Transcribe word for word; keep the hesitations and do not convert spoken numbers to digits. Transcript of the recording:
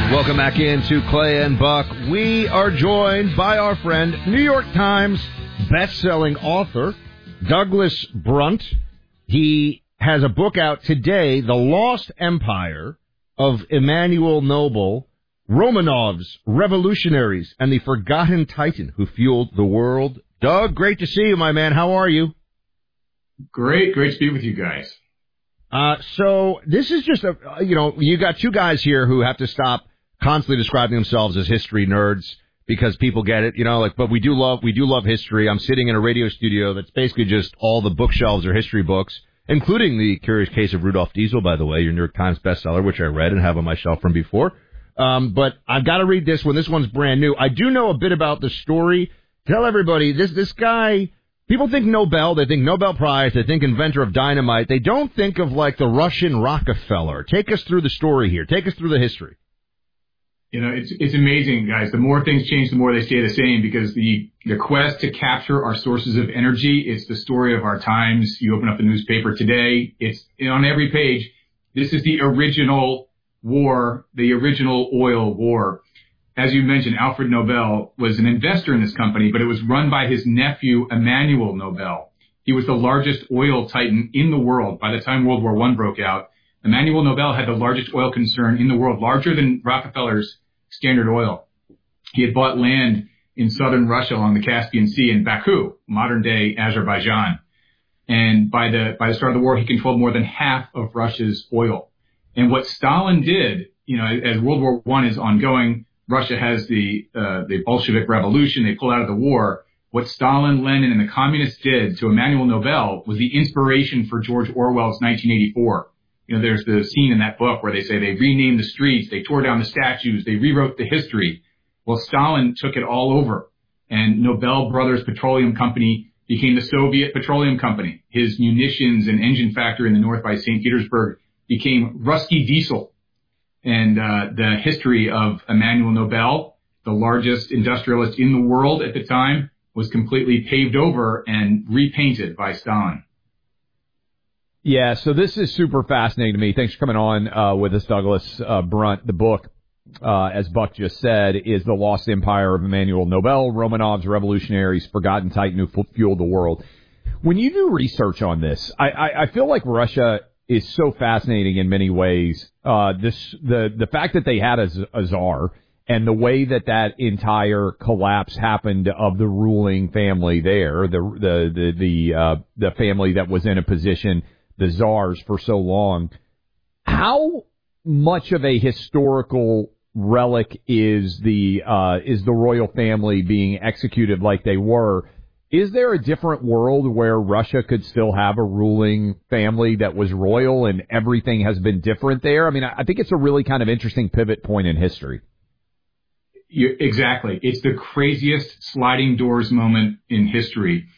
Welcome back into Clay and Buck. We are joined by our friend, New York Times best-selling author, Douglas Brunt. He has a book out today, The Lost Empire of Emanuel Nobel, Romanovs, Revolutionaries, and the Forgotten Titan Who Fueled the World. Doug, great to see you, my man. How are you? Great, great to be with you guys. Uh, so this is just a, you know, you got two guys here who have to stop constantly describing themselves as history nerds because people get it, you know, like, but we do love, we do love history. I'm sitting in a radio studio that's basically just all the bookshelves are history books, including The Curious Case of Rudolph Diesel, by the way, your New York Times bestseller, which I read and have on my shelf from before. Um, but I've got to read this one. This one's brand new. I do know a bit about the story. Tell everybody, this, this guy, people think Nobel, they think Nobel Prize, they think inventor of dynamite. They don't think of like the Russian Rockefeller. Take us through the story here. Take us through the history. You know, it's it's amazing, guys. The more things change, the more they stay the same, because the, the quest to capture our sources of energy, it's the story of our times. You open up the newspaper today, it's on every page. This is the original war, the original oil war. As you mentioned, Alfred Nobel was an investor in this company, but it was run by his nephew, Emanuel Nobel. He was the largest oil titan in the world. By the time World War One broke out, Emanuel Nobel had the largest oil concern in the world, larger than Rockefeller's Standard Oil. He had bought land in southern Russia along the Caspian Sea in Baku, modern-day Azerbaijan. And by the by the start of the war, he controlled more than half of Russia's oil. And what Stalin did, you know, as World War One is ongoing, Russia has the uh, the Bolshevik Revolution. They pull out of the war. What Stalin, Lenin, and the communists did to Emanuel Nobel was the inspiration for George Orwell's nineteen eighty-four. You know, there's the scene in that book where they say they renamed the streets, they tore down the statues, they rewrote the history. Well, Stalin took it all over, and Nobel Brothers Petroleum Company became the Soviet Petroleum Company. His munitions and engine factory in the north by Saint Petersburg became Ruski Diesel. And uh, the history of Emanuel Nobel, the largest industrialist in the world at the time, was completely paved over and repainted by Stalin. Yeah, so this is super fascinating to me. Thanks for coming on uh, with us, Douglas uh, Brunt. The book, uh, as Buck just said, is The Lost Empire of Emanuel Nobel, Romanovs, Revolutionaries, Forgotten Titan Who Fueled the World. When you do research on this, I, I, I feel like Russia is so fascinating in many ways. Uh, this the the fact that they had a, a czar and the way that that entire collapse happened of the ruling family there, the the the the, uh, the family that was in a position, the czars, for so long. How much of a historical relic is the uh, is the royal family being executed like they were? Is there a different world where Russia could still have a ruling family that was royal and everything has been different there? I mean, I think it's a really kind of interesting pivot point in history. You, exactly. It's the craziest sliding doors moment in history.